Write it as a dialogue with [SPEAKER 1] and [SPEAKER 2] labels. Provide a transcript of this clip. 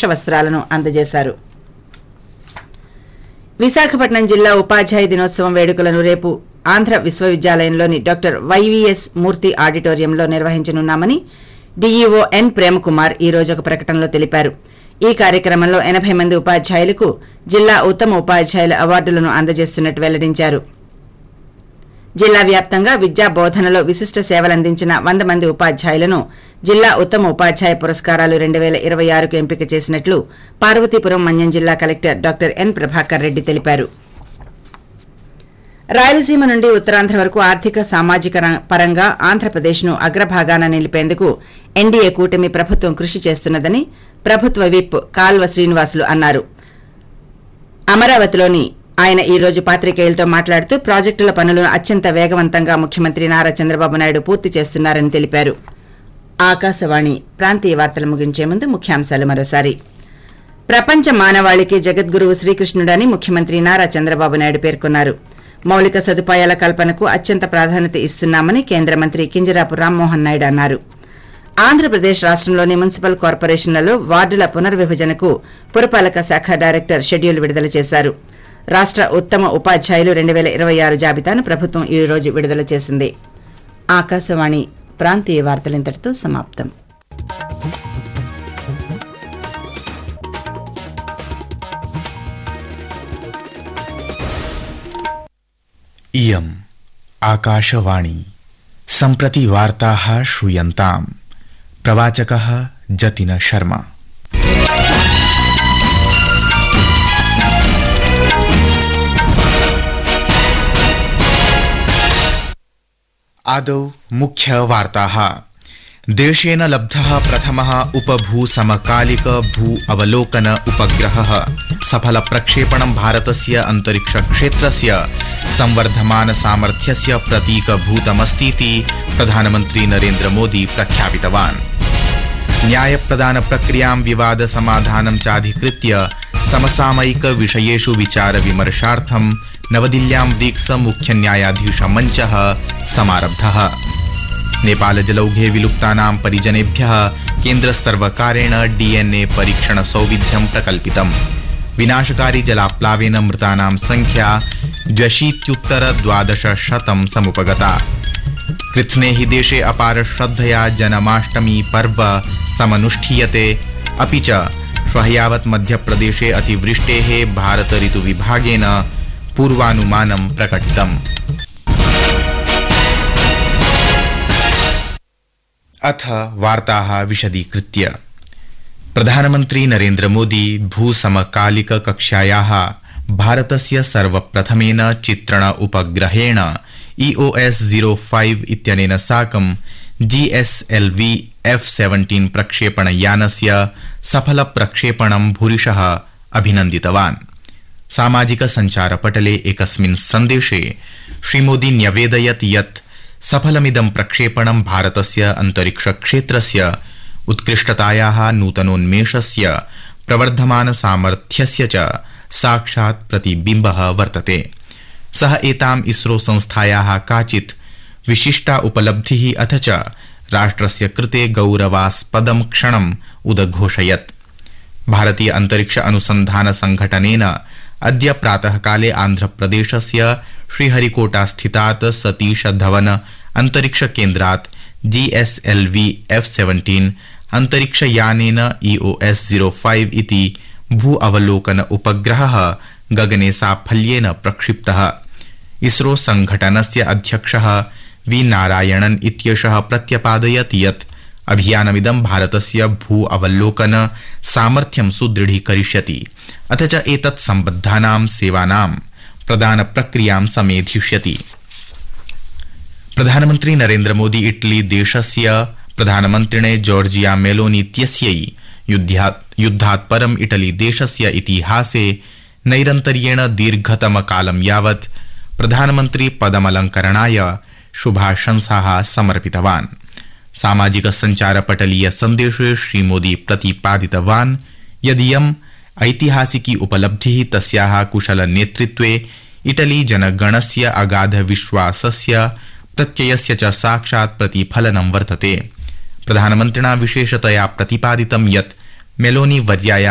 [SPEAKER 1] వస్త్రాలను అందజేశారు. విశాఖపట్నం జిల్లా ఉపాధ్యాయ దినోత్సవం వేడుకలను రేపు ఆంధ్ర విశ్వవిద్యాలయంలోని డాక్టర్ వైవీఎస్ మూర్తి ఆడిటోరియంలో నిర్వహించనున్నామని డీఈఓ ఎన్ ప్రేమకుమార్ ఈ రోజు ఒక ప్రకటనలో తెలిపారు. ఈ కార్యక్రమంలో 80 మంది ఉపాధ్యాయులకు జిల్లా ఉత్తమ ఉపాధ్యాయుల అవార్డులను అందజేస్తున్నట్టు వెల్లడించారు. జిల్లా వ్యాప్తంగా విద్యా బోధనలో విశిష్ట సేవలందించిన 100 మంది ఉపాధ్యాయులను జిల్లా ఉత్తమ ఉపాధ్యాయ పురస్కారాలు 2026కు ఎంపిక చేసినట్లు పార్వతీపురం మన్యం జిల్లా collector doctor N Prabhakar Reddy తెలిపారు. రాయలసీమ నుండి ఉత్తరాంధ్ర వరకు ఆర్థిక సామాజిక పరంగా ఆంధ్రప్రదేశ్ను అగ్రభాగాన నిలిపేందుకు ఎన్డీఏ కూటమి ప్రభుత్వం కృషి చేస్తున్నదని ప్రభుత్వ విప్ కాల్వ శ్రీనివాసులు అన్నారు. అమరావతిలోని ఆయన ఈ రోజు పాత్రికేయులతో మాట్లాడుతూ ప్రాజెక్టుల పనులను అత్యంత వేగవంతంగా ముఖ్యమంత్రి నారా చంద్రబాబు నాయుడు పూర్తి చేస్తున్నారని తెలిపారు. ఆకాశవాణి ప్రాంతీయ వార్తలు ముగించే ముందు ముఖ్యాంశాలు మరోసారి. ప్రపంచ మానవాళికి జగద్గురువు శ్రీకృష్ణుడని ముఖ్యమంత్రి నారా చంద్రబాబు నాయుడు పేర్కొన్నారు. మౌలిక సదుపాయాల కల్పనకు అత్యంత ప్రాధాన్యత ఇస్తున్నామని కేంద్ర మంత్రి కింజరాపు రామ్మోహన్ నాయుడు అన్నారు. ఆంధ్రప్రదేశ్ రాష్టంలోని మున్సిపల్ కార్పొరేషన్లలో వార్డుల పునర్విభజనకు పురపాలక శాఖ డైరెక్టర్ షెడ్యూల్ విడుదల చేశారు. రాష్ట ఉత్తమ ఉపాధ్యాయులు 2026 జాబితాను ప్రభుత్వం ఈ రోజు విడుదల చేసింది. ఆకాశవాణి ప్రాంతీయ వార్తలు ఇంతటితో సమాప్తం.
[SPEAKER 2] इयम् आकाशवाणी सम्प्रति वार्ताः श्रूयन्ताम्. प्रवाचकः जतिन शर्मा. आदौ मुख्यवार्ताः. देशेन लब्धः प्रथमः उपभूसमकालिक भू अवलोकन उपग्रहः सफल प्रक्षेपणं भारतस्य अंतरिक्षक्षेत्रस्य संवर्धमान सामर्थ्यस्य प्रतीकभूतमस्तीति प्रधानमन्त्री नरेन्द्र मोदी प्रख्यापितवान्. न्यायप्रदान प्रक्रियां विवाद समाधानं चाधिकृत्य समसामयिक विषयेषु विचार विमर्शार्थं नवदिल्ल्यां ब्रिक्स मुख्य न्यायाधीश मञ्चः समारब्धः. नेपाल जलौघे विलुप्तानां परिजनेभ्यः केन्द्रसर्वकारेण डीएनए परीक्षण सौविध्यं प्रकल्पितम्. विनाशकारी जलाप्लावेन मृतानां संख्या 82,1200 समुपगता. कृत्स्नेहि देशे अपार श्रद्धया जन्माष्टमी पर्व समनुष्ठीयते. अपि च श्वः यावत् मध्यप्रदेशे अतिवृष्टेः भारत ऋतुविभागेन पूर्वानुमानं प्रकटितम्. अथ वार्ताः विशदीकृत्य. प्रधानमन्त्री नरेन्द्र मोदी भूसमकालिक कक्षायाः भारतस्य सर्वप्रथमेन चित्रण उपग्रहेण EOS-05 इत्यनेन साकं GSLV F-17 प्रक्षेपणयानस्य सफल प्रक्षेपणं भूरिशः अभिनन्दितवान्. सामाजिक सञ्चारपटले एकस्मिन् सन्देशे श्रीमोदी न्यवेदयत् यत् सफलमिदं प्रक्षेपणं भारतस्य अंतरिक्षक्षेत्रस्य उत्कृष्टतायाः नूतनोन्मेषस्य प्रवर्धमान सामर्थ्यस्य च साक्षात् प्रतिबिम्बः वर्तते. सः एताम् इसरो संस्थायाः काचित् विशिष्टा उपलब्धिः अथ च राष्ट्रस्य कृते गौरवास्पदं क्षणम् उदघोषयत्. भारतीय अंतरिक्ष अनुसंधान संघटनेन अद्य प्रातःकाले आन्ध्रप्रदेशस्य श्रीहरिकोटा स्थितात् सतीश धवन अंतरिक्ष केन्द्रात् GSLV F-17 अंतरिक्षयानेन EOS-05 इति भू अवलोकन उपग्रहः गगने साफल्येन प्रक्षिप्तः. इसरो संघटनस्य अध्यक्षः वी नारायणन् इत्येषः प्रत्यपादयत् यत् अभियानमिदं भारतस्य भू अवलोकन सामर्थ्यं सुदृढीकरिष्यति अथ च एतत् सम्बद्धानां सेवानां प्रदान प्रक्रियां समेधिष्यति. प्रधानमन्त्री नरेन्द्र मोदी इटली देशस्य प्रधानमन्त्रिणे जॉर्जिया मेलोनी इत्यस्यै युद्धात् परम् इटली देशस्य इतिहासे नैरन्तर्येण दीर्घतमकालं यावत् प्रधानमन्त्री पदमलङ्करणाय शुभाशंसाः समर्पितवान्. सामाजिक सञ्चारपटलीय सन्देशे श्रीमोदी प्रतिपादितवान् यदियम् ऐतिहासिकी उपलब्धिः तस्याः कुशल नेतृत्वे इटली जनगणस्य अगाध विश्वासस्य प्रत्ययस्य च साक्षात् प्रतिफलनं वर्तते. प्रधानमन्त्रिणा विशेषतया प्रतिपादितं यत् मेलोनी वर्याया